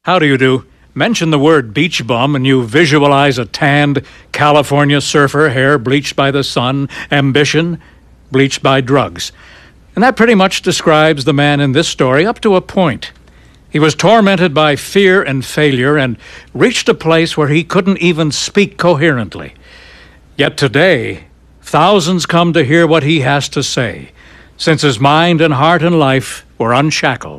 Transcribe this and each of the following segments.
How do you do? Mention the word beach bum and you visualize a tanned California surfer, hair bleached by the sun, ambition bleached by drugs. And that pretty much describes the man in this story up to a point. He was tormented by fear and failure and reached a place where he couldn't even speak coherently. Yet today, thousands come to hear what he has to say, since his mind and heart and life were unshackled.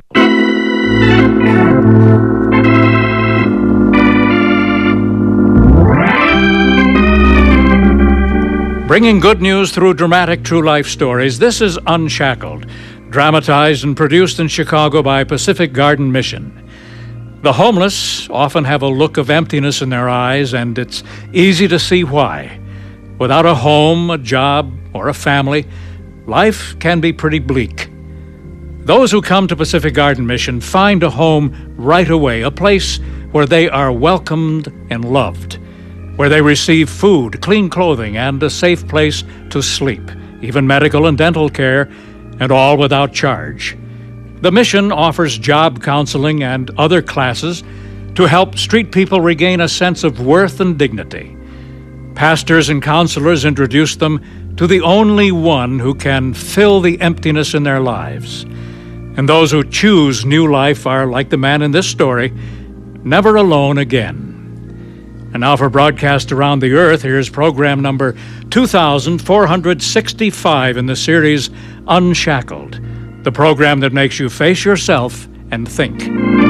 Bringing good news through dramatic true life stories, this is Unshackled, dramatized and produced in Chicago by Pacific Garden Mission. The homeless often have a look of emptiness in their eyes, and it's easy to see why. Without a home, a job, or a family, life can be pretty bleak. Those who come to Pacific Garden Mission find a home right away, a place where they are welcomed and loved, where they receive food, clean clothing, and a safe place to sleep, even medical and dental care, and all without charge. The mission offers job counseling and other classes to help street people regain a sense of worth and dignity. Pastors and counselors introduce them to the only one who can fill the emptiness in their lives. And those who choose new life are, like the man in this story, never alone again. And now for broadcast around the earth, here's program number 2465 in the series Unshackled, the program that makes you face yourself and think.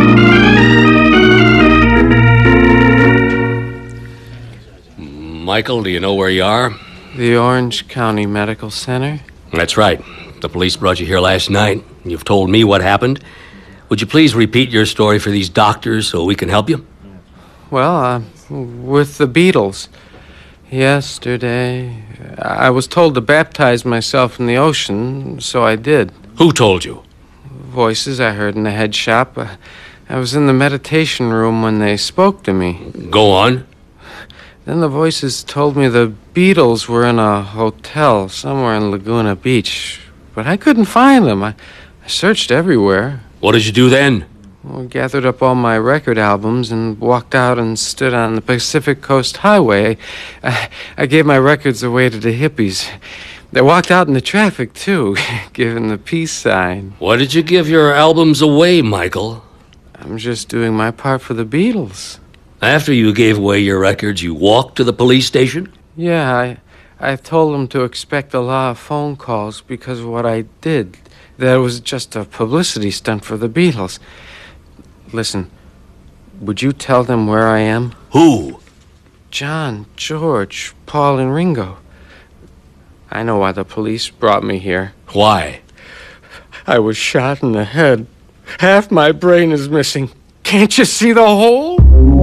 Michael, do you know where you are? The Orange County Medical Center? That's right. The police brought you here last night. You've told me what happened. Would you please repeat your story for these doctors so we can help you? Well, with the Beatles. Yesterday, I was told to baptize myself in the ocean, so I did. Who told you? Voices I heard in the head shop. I was in the meditation room when they spoke to me. Go on. Then the voices told me the Beatles were in a hotel somewhere in Laguna Beach, but I couldn't find them. I searched everywhere. What did you do then? I gathered up all my record albums and walked out and stood on the Pacific Coast Highway. I gave my records away to the hippies. They walked out in the traffic, too, giving the peace sign. Why did you give your albums away, Michael? I'm just doing my part for the Beatles. After you gave away your records, you walked to the police station? Yeah, I told them to expect a lot of phone calls because of what I did. That it was just a publicity stunt for the Beatles. Listen, would you tell them where I am? Who? John, George, Paul, and Ringo. I know why the police brought me here. Why? I was shot in the head. Half my brain is missing. Can't you see the hole?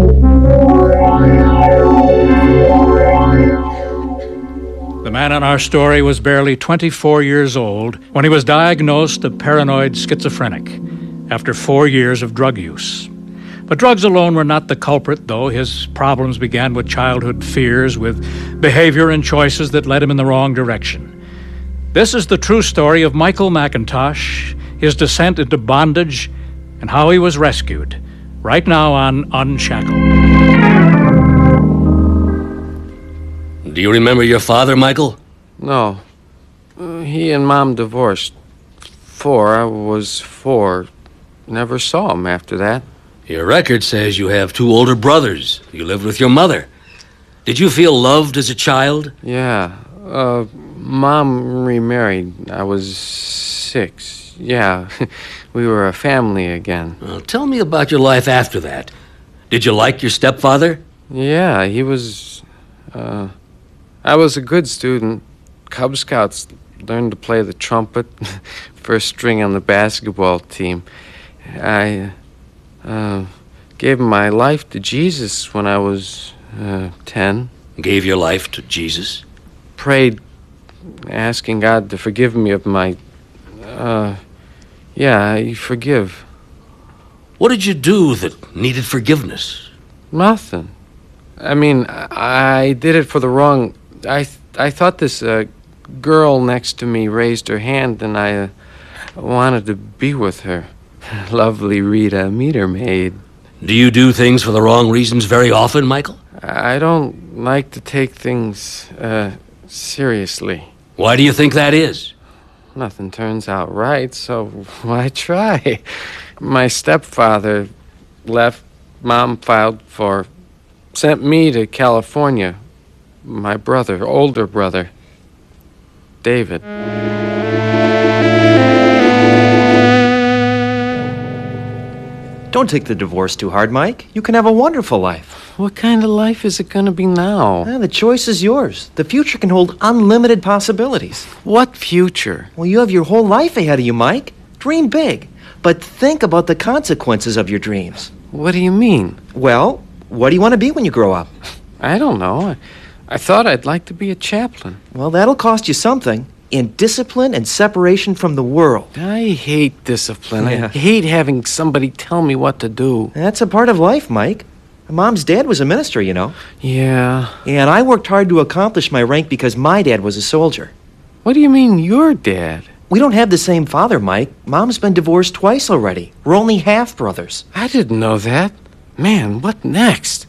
The man in our story was barely 24 years old when he was diagnosed a paranoid schizophrenic after 4 years of drug use. But drugs alone were not the culprit, though. His problems began with childhood fears, with behavior and choices that led him in the wrong direction. This is the true story of Michael McIntosh, his descent into bondage, and how he was rescued, right now on Unshackled. Do you remember your father, Michael? No. He and Mom divorced. I was 4. Never saw him after that. Your record says you have 2 older brothers. You lived with your mother. Did you feel loved as a child? Yeah. Mom remarried. I was 6. Yeah. We were a family again. Well, tell me about your life after that. Did you like your stepfather? Yeah, he was... I was a good student. Cub Scouts, learned to play the trumpet. First string on the basketball team. I gave my life to Jesus when I was 10. Gave your life to Jesus? Prayed, asking God to forgive me of my... I forgive. What did you do that needed forgiveness? Nothing. I mean, I did it for the wrong... I thought this girl next to me raised her hand, and I wanted to be with her. Lovely Rita, meter maid. Do you do things for the wrong reasons very often, Michael? I don't like to take things, seriously. Why do you think that is? Nothing turns out right, so why try? My stepfather left, Mom filed for, sent me to California. My brother, older brother, David. Don't take the divorce too hard, Mike. You can have a wonderful life. What kind of life is it gonna be now? The choice is yours. The future can hold unlimited possibilities. What future? Well, you have your whole life ahead of you, Mike. Dream big, but think about the consequences of your dreams. What do you mean? Well, what do you want to be when you grow up? I don't know. I thought I'd like to be a chaplain. Well, that'll cost you something. In discipline and separation from the world. I hate discipline. Yeah. I hate having somebody tell me what to do. That's a part of life, Mike. Mom's dad was a minister, you know. Yeah. And I worked hard to accomplish my rank because my dad was a soldier. What do you mean, your dad? We don't have the same father, Mike. Mom's been divorced twice already. We're only half brothers. I didn't know that. Man, what next?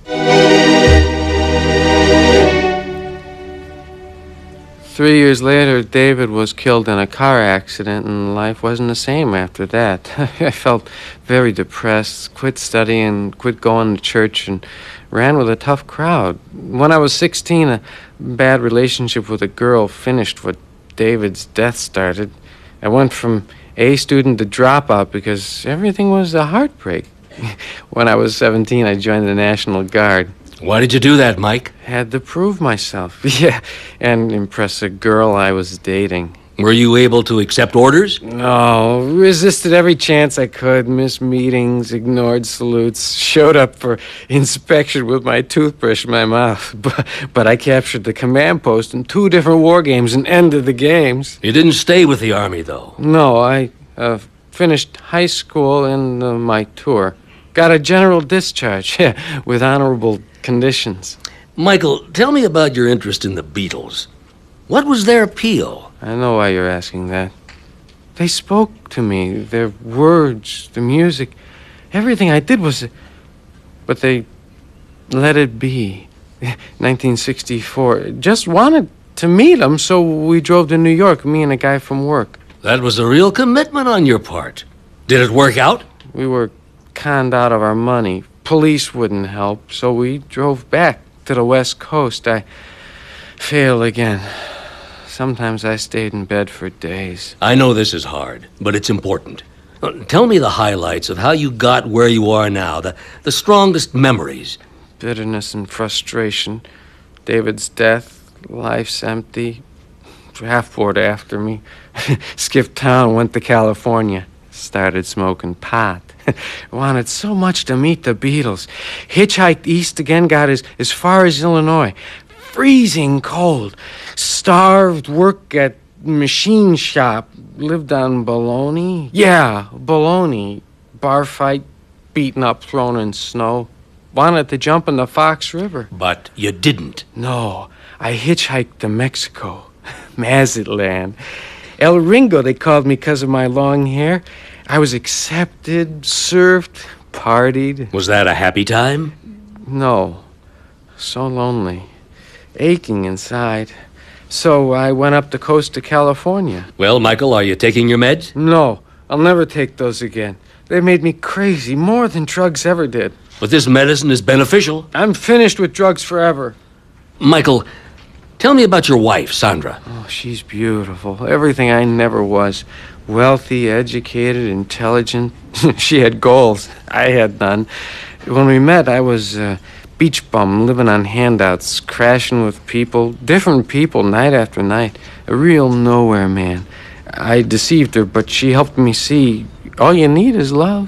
3 years later, David was killed in a car accident, and life wasn't the same after that. I felt very depressed, quit studying, quit going to church, and ran with a tough crowd. When I was 16, a bad relationship with a girl finished what David's death started. I went from A student to dropout because everything was a heartbreak. When I was 17, I joined the National Guard. Why did you do that, Mike? Had to prove myself. Yeah, and impress a girl I was dating. Were you able to accept orders? No, resisted every chance I could, missed meetings, ignored salutes, showed up for inspection with my toothbrush in my mouth. But I captured the command post in 2 different war games and ended the games. You didn't stay with the Army, though. No, I finished high school and my tour. Got a general discharge, yeah, with honorable conditions. Michael, tell me about your interest in the Beatles. What was their appeal? I know why you're asking that. They spoke to me, their words, the music, everything I did was... But they let it be. 1964. Just wanted to meet them, so we drove to New York, me and a guy from work. That was a real commitment on your part. Did it work out? We were conned out of our money. Police wouldn't help, so we drove back to the West Coast. I failed again. Sometimes I stayed in bed for days. I know this is hard, but it's important. Tell me the highlights of how you got where you are now, the strongest memories. Bitterness and frustration. David's death. Life's empty. Half-board after me. Skipped town, went to California. Started smoking pot. Wanted so much to meet the Beatles. Hitchhiked east again, got as far as Illinois. Freezing cold. Starved, work at machine shop. Lived on bologna. Yeah, bologna. Bar fight, beaten up, thrown in snow. Wanted to jump in the Fox River. But you didn't. No, I hitchhiked to Mexico. Mazatlan. El Ringo, they called me because of my long hair. I was accepted, surfed, partied. Was that a happy time? No. So lonely. Aching inside. So I went up the coast to California. Well, Michael, are you taking your meds? No, I'll never take those again. They made me crazy, more than drugs ever did. But this medicine is beneficial. I'm finished with drugs forever. Michael, tell me about your wife, Sandra. Oh, she's beautiful. Everything I never was. Wealthy, educated, intelligent. She had goals. I had none. When we met, I was a beach bum, living on handouts, crashing with people, different people, night after night. A real nowhere man. I deceived her, but she helped me see all you need is love.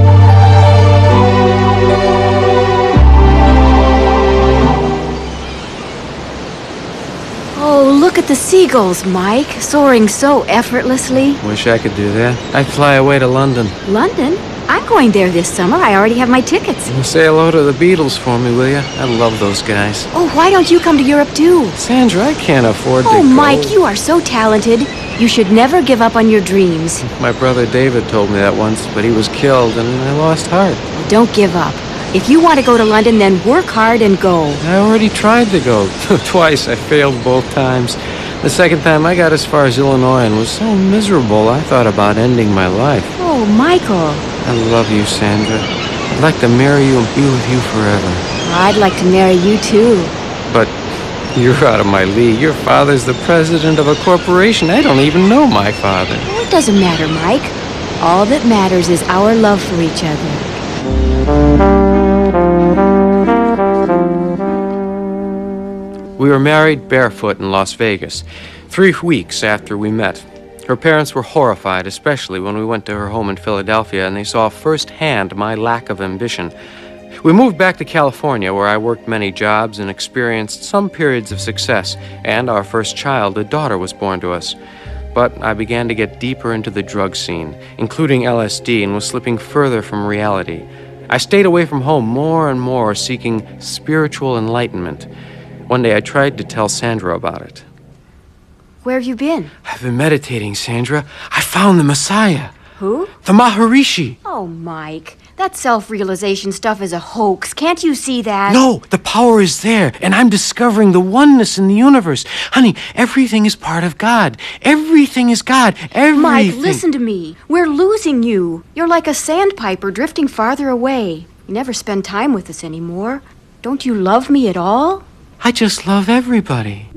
Oh, look at the seagulls, Mike, soaring so effortlessly. Wish I could do that. I'd fly away to London. London? I'm going there this summer. I already have my tickets. Say hello to the Beatles for me, will you? I love those guys. Oh, why don't you come to Europe, too? Sandra, I can't afford to Oh, go. Mike, you are so talented. You should never give up on your dreams. My brother David told me that once, but he was killed, and I lost heart. Don't give up. If you want to go to London, then work hard and go. I already tried to go. Twice. I failed both times. The second time, I got as far as Illinois and was so miserable, I thought about ending my life. Oh, Michael. I love you, Sandra. I'd like to marry you and be with you forever. I'd like to marry you, too. But you're out of my league. Your father's the president of a corporation. I don't even know my father. Well, it doesn't matter, Mike. All that matters is our love for each other. We were married barefoot in Las Vegas, 3 weeks after we met. Her parents were horrified, especially when we went to her home in Philadelphia and they saw firsthand my lack of ambition. We moved back to California, where I worked many jobs and experienced some periods of success, and our first child, a daughter, was born to us. But I began to get deeper into the drug scene, including LSD, and was slipping further from reality. I stayed away from home more and more, seeking spiritual enlightenment. One day I tried to tell Sandra about it. Where have you been? I've been meditating, Sandra. I found the Messiah. Who? The Maharishi. Oh, Mike. That self-realization stuff is a hoax. Can't you see that? No, the power is there, and I'm discovering the oneness in the universe. Honey, everything is part of God. Everything is God. Everything. Mike, listen to me. We're losing you. You're like a sandpiper drifting farther away. You never spend time with us anymore. Don't you love me at all? I just love everybody.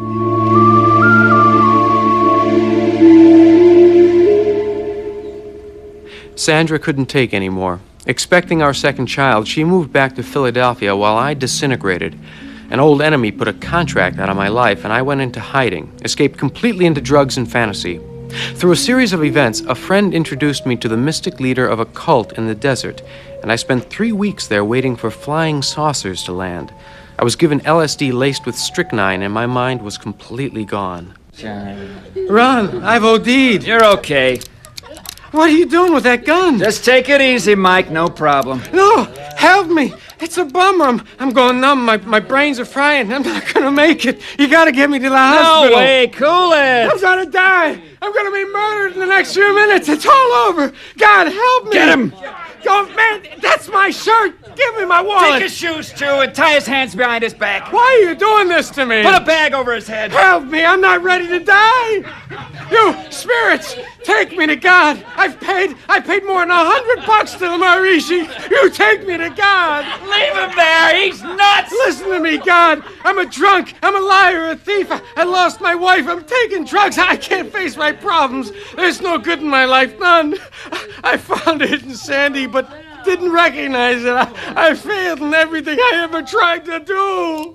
Sandra couldn't take any more. Expecting our second child, she moved back to Philadelphia while I disintegrated. An old enemy put a contract out of my life, and I went into hiding, escaped completely into drugs and fantasy. Through a series of events, a friend introduced me to the mystic leader of a cult in the desert, and I spent 3 weeks there waiting for flying saucers to land. I was given LSD laced with strychnine, and my mind was completely gone. Ron, I've OD'd. You're okay. What are you doing with that gun? Just take it easy, Mike. No problem. No, help me. It's a bummer. I'm going numb. My brains are frying. I'm not going to make it. You got to get me to the hospital. No way. Cool it. I'm going to die. I'm going to be murdered in the next few minutes. It's all over. God, help me. Get him. Go, man, that's my shirt. Give me my wallet. Take his shoes, too, and tie his hands behind his back. Why are you doing this to me? Put a bag over his head. Help me. I'm not ready to die. You spirits, take me to God. I paid more than $100 to the Maharishi. You take me to God. Leave him there. He's nuts. Listen to me, God. I'm a drunk. I'm a liar, a thief. I lost my wife. I'm taking drugs. I can't face my problems. There's no good in my life. None. I found it in Sandy, but didn't recognize it. I failed in everything I ever tried to do.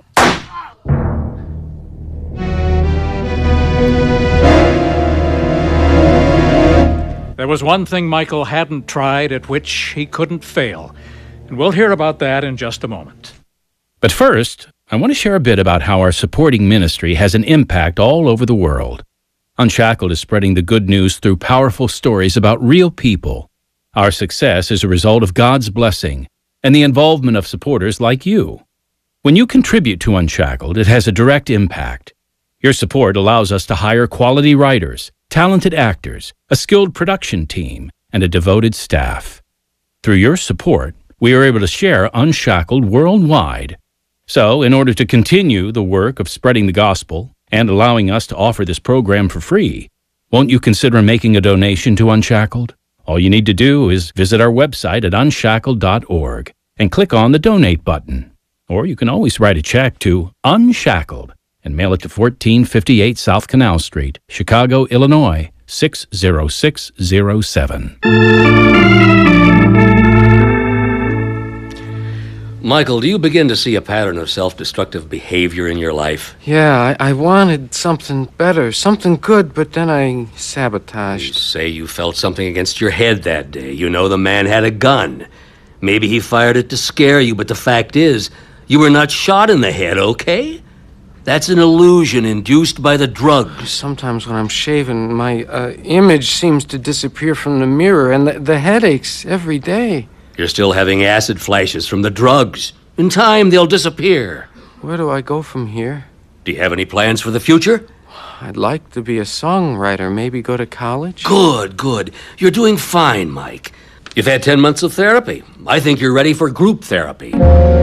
There was one thing Michael hadn't tried at which he couldn't fail, and we'll hear about that in just a moment. But first, I want to share a bit about how our supporting ministry has an impact all over the world. Unshackled is spreading the good news through powerful stories about real people. Our success is a result of God's blessing and the involvement of supporters like you. When you contribute to Unshackled, it has a direct impact. Your support allows us to hire quality writers, talented actors, a skilled production team, and a devoted staff. Through your support, we are able to share Unshackled worldwide. So, in order to continue the work of spreading the gospel and allowing us to offer this program for free, won't you consider making a donation to Unshackled? All you need to do is visit our website at unshackled.org and click on the Donate button. Or you can always write a check to Unshackled and mail it to 1458 South Canal Street, Chicago, Illinois, 60607. Michael, do you begin to see a pattern of self-destructive behavior in your life? Yeah, I wanted something better, something good, but then I sabotaged. You say you felt something against your head that day. You know the man had a gun. Maybe he fired it to scare you, but the fact is, you were not shot in the head, okay? That's an illusion induced by the drugs. Sometimes when I'm shaving, my image seems to disappear from the mirror, and the headaches every day. You're still having acid flashes from the drugs. In time, they'll disappear. Where do I go from here? Do you have any plans for the future? I'd like to be a songwriter, maybe go to college. Good. You're doing fine, Mike. You've had 10 months of therapy. I think you're ready for group therapy.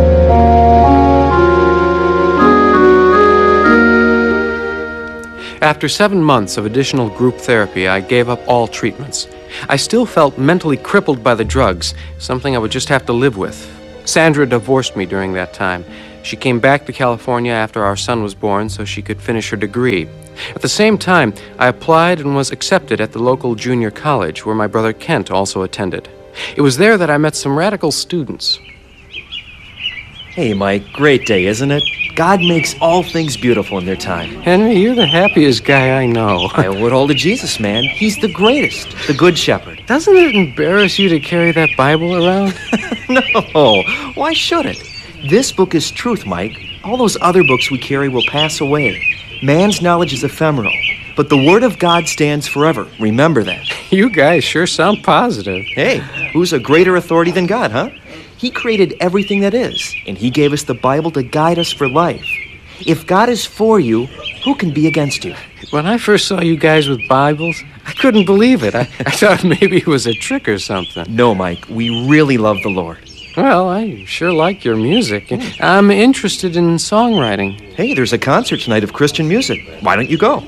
After 7 months of additional group therapy, I gave up all treatments. I still felt mentally crippled by the drugs, something I would just have to live with. Sandra divorced me during that time. She came back to California after our son was born so she could finish her degree. At the same time, I applied and was accepted at the local junior college where my brother Kent also attended. It was there that I met some radical students. Hey, Mike, great day, isn't it? God makes all things beautiful in their time. Henry, you're the happiest guy I know. I owe it all to Jesus, man. He's the greatest, the good shepherd. Doesn't it embarrass you to carry that Bible around? No, why should it? This book is truth, Mike. All those other books we carry will pass away. Man's knowledge is ephemeral, but the Word of God stands forever. Remember that. You guys sure sound positive. Hey, who's a greater authority than God, huh? He created everything that is, and He gave us the Bible to guide us for life. If God is for you, who can be against you? When I first saw you guys with Bibles, I couldn't believe it. I thought maybe it was a trick or something. No, Mike, we really love the Lord. Well, I sure like your music. I'm interested in songwriting. Hey, there's a concert tonight of Christian music. Why don't you go?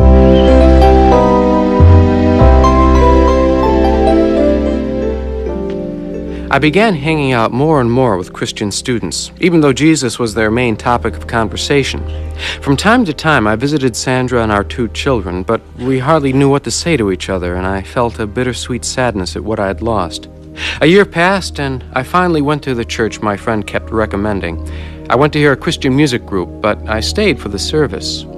I began hanging out more and more with Christian students, even though Jesus was their main topic of conversation. From time to time, I visited Sandra and our 2 children, but we hardly knew what to say to each other, and I felt a bittersweet sadness at what I had lost. A year passed, and I finally went to the church my friend kept recommending. I went to hear a Christian music group, but I stayed for the service.